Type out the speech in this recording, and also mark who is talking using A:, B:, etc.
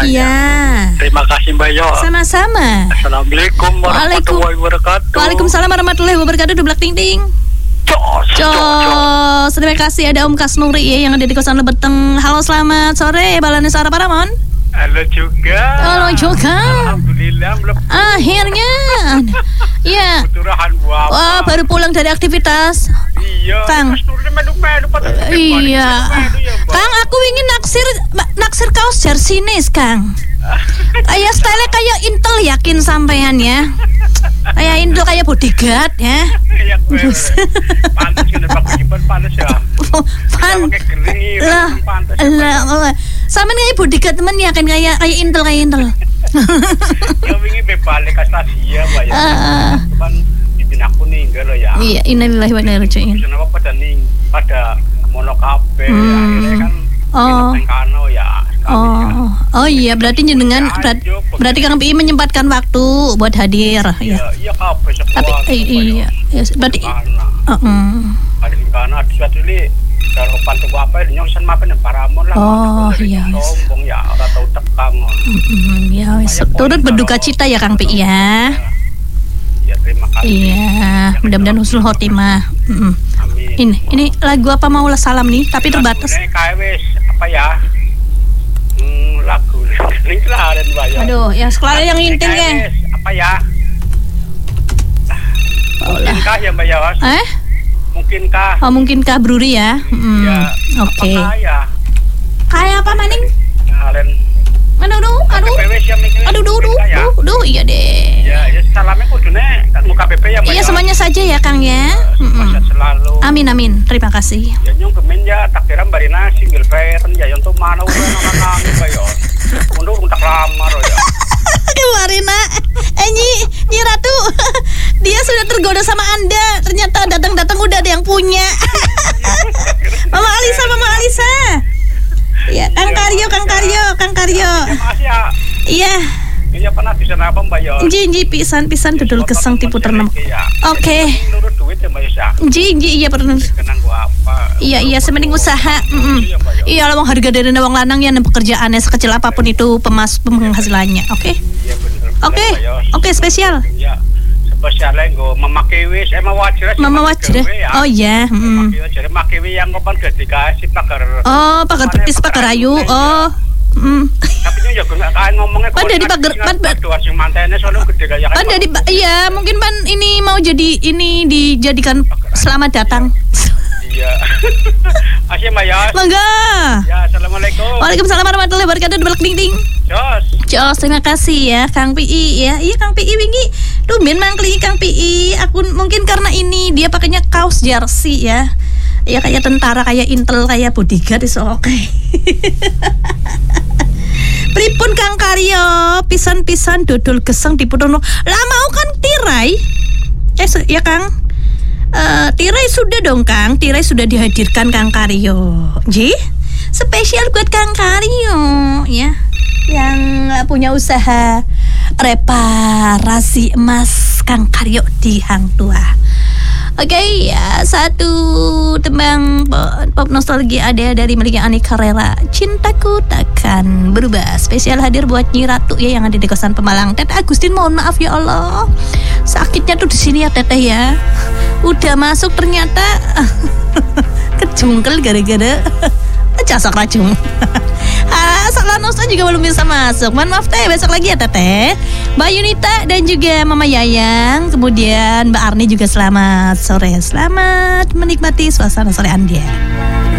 A: Iya.
B: Terima kasih Mbak Yo.
A: Sama-sama.
B: Assalamualaikum warahmatullahi wabarakatuh.
A: Waalaikumsalam warahmatullahi wabarakatuh. Dublak ting ting. Cos. Terima kasih ada Om Kasnuri ya yang ada di kosan Lebeteng. Halo, selamat sore Balane Sara Paramon.
B: Halo juga.
A: Halo juga.
B: Alhamdulillah
A: akhirnya. Ya. Wah, baru pulang dari aktivitas.
B: Iya.
A: Kang. Iya. Kang, aku ingin naksir kaos jersey nis, Kang. Kayak style kayak Intel yakin sampean ya. Kayak Intel kayak bodyguard ya. Pantes ya. Lah. Sampean kayak bodyguard temen ya kan kayak Intel.
B: Ya wingi bebale ka stasiun ya, Mbak ya. Cuman bikin aku ninggal loh ya.
A: Iya, innalillahi wa inna ilaihi raji'un.
B: Kenapa pada mono kabeh akhirnya kan kano ya.
A: Oh iya, berarti jenengan berarti Kang PI menyempatkan waktu buat hadir ya.
B: Iya kabeh semua.
A: Tapi iya, berarti
B: ada kana suatu li karo pantu apa nyongsen mapen Paramon lah.
A: Oh iya.
B: Sombong ya, ora tau tekang.
A: Ya wis turut berduka cita ya Kang PI ya.
B: Ya terima kasih.
A: Iya, mudah-mudahan husnul khotimah.
B: Amin.
A: Ini lagu apa mau salam nih, tapi terbatas.
B: Ini KWS apa ya? Lagu link lah dan bayar.
A: Aduh, yang sekolah yang intim ya.
B: Apa ya? Mungkinkah ya Mbak Yawas? Mungkinkah?
A: Oh, mungkinkah Bruri ya?
B: Ya.
A: Oke. Kayak apa maning?
B: Kalian.
A: Aduh, iya deh.
B: Ya salamnya kudune muka PP ya Mbak.
A: Iya, semuanya saja ya Kang ya.
B: Selalu.
A: Amin, terima kasih.
B: Ya nyung kemen ya takdiran barina single parent ya untuk mana udah nang Mbak yo. Mundur untuk lamar ya.
A: Marina, Nyi Ratu, dia sudah tergoda sama Anda. Ternyata datang-datang udah ada yang punya. Mama Alisa. Ya, Kang Karyo.
B: Makasih ya.
A: Iya.
B: Iya pernah bisa apa Mbak yo?
A: Nji pisan dudul keseng tipu ternem. Oke.
B: Nurut duit ya Mbak ya.
A: Nji iya pernah.
B: Kenang gua apa?
A: Iya sementing usaha. Iya lawang harga dari wong lanang ya pekerjaannya sekecil apapun itu penghasilannya. Oke.
B: Iya bener.
A: Oke, spesial.
B: Iya. Spesialnya nggo memakai wis
A: Mama Wajra. Oh iya,
B: Jadi memakai wis yang ngopan gak dikasih pagar.
A: Oh, pagar betis, pagar ayu. Oh.
B: Tapi yo gak kae ngomongnya kok.
A: Pan dari pagar
B: doan sing mantene sono gede kaya.
A: Pan dari iya, mungkin Pan ini mau jadi dijadikan selamat datang.
B: Iya. Asih Mbak ya.
A: Mangga.
B: Ya, assalamualaikum.
A: Waalaikumsalam warahmatullahi wabarakatuh. Dublak ding ding. Jos, terima kasih ya Kang PI ya. Iya Kang PI wingi tumben mangkli Kang PI. Aku mungkin karena ini dia pakainya kaos jersey ya. Ya kayak tentara, kayak Intel, kayak bodyguard is oke. Pripun Kang Karyo, pisan-pisan dodol geseng diputono. Lah mau kan tirai? Ya Kang. Tirai sudah dong Kang. Tirai sudah dihadirkan Kang Karyo. Ji? Spesial buat Kang Karyo ya. Yang punya usaha reparasi emas Kang Karyo di Hang Tua. Oke, ya satu tembang pop nostalgia ada dari miliknya Ani Carrera. Cintaku takkan berubah. Spesial hadir buat Nyi Ratu ya yang ada di kosan Pemalang. Teteh Agustin mohon maaf ya Allah. Sakitnya tuh di sini ya Teteh ya. Udah masuk ternyata kejungkel gara-gara casak racun. Saklanusnya juga belum bisa masuk. Mohon maaf Teh, besok lagi ya Teteh. Mbak Yunita dan juga Mama Yayang. Kemudian Mbak Arni juga selamat sore. Selamat menikmati suasana sore Anda.